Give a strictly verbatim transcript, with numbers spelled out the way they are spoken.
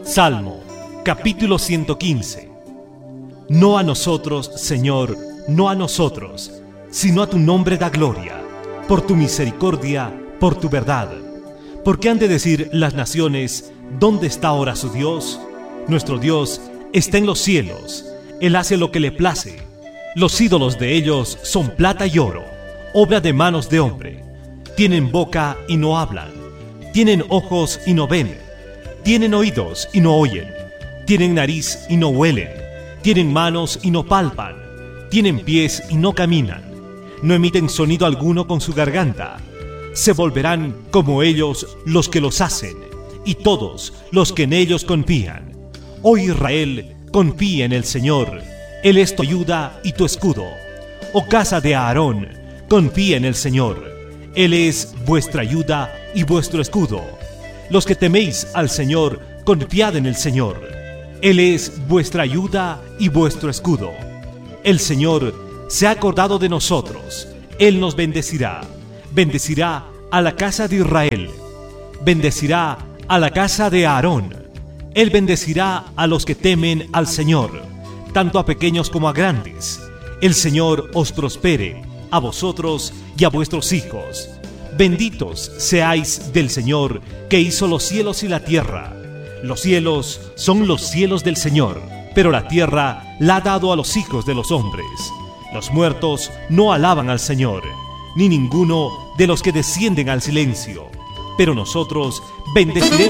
Salmo, capítulo ciento quince. No a nosotros, Señor, no a nosotros, sino a tu nombre da gloria, por tu misericordia, por tu verdad. Porque han de decir las naciones, ¿dónde está ahora su Dios? Nuestro Dios está en los cielos, Él hace lo que le place. Los ídolos de ellos son plata y oro, obra de manos de hombre. Tienen boca y no hablan, tienen ojos y no ven, tienen oídos y no oyen, tienen nariz y no huelen, tienen manos y no palpan, tienen pies y no caminan, no emiten sonido alguno con su garganta. Se volverán como ellos los que los hacen, y todos los que en ellos confían. Oh Israel, confía en el Señor, Él es tu ayuda y tu escudo. Oh casa de Aarón, confía en el Señor, Él es vuestra ayuda y vuestro escudo. Los que teméis al Señor, confiad en el Señor, Él es vuestra ayuda y vuestro escudo. El Señor se ha acordado de nosotros, Él nos bendecirá. Bendecirá a la casa de Israel, bendecirá a la casa de Aarón. Él bendecirá a los que temen al Señor, tanto a pequeños como a grandes. El Señor os prospere, a vosotros y a vuestros hijos. Benditos seáis del Señor, que hizo los cielos y la tierra. Los cielos son los cielos del Señor, pero la tierra la ha dado a los hijos de los hombres. Los muertos no alaban al Señor, ni ninguno de los que descienden al silencio. Pero nosotros bendeciremos